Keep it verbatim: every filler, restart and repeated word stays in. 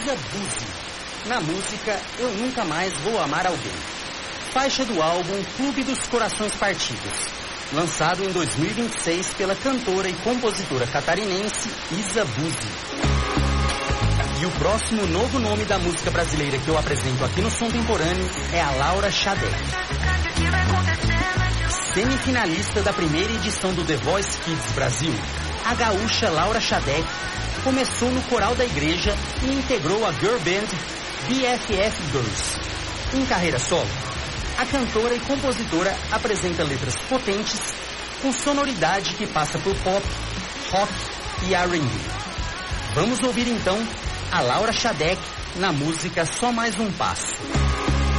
Isa Buzzi, na música Eu Nunca Mais Vou Amar Alguém. Faixa do álbum Clube dos Corações Partidos, lançado em dois mil e vinte e seis pela cantora e compositora catarinense Isa Buzzi. E o próximo novo nome da música brasileira que eu apresento aqui no Som Temporâneo é a Laura Xadec. Semifinalista da primeira edição do The Voice Kids Brasil, a gaúcha Laura Xadec começou no coral da igreja e integrou a girl band B F F Girls. Em carreira solo, a cantora e compositora apresenta letras potentes com sonoridade que passa por pop, rock e R and B. Vamos ouvir então a Laura Xadec na música Só Mais Um Passo.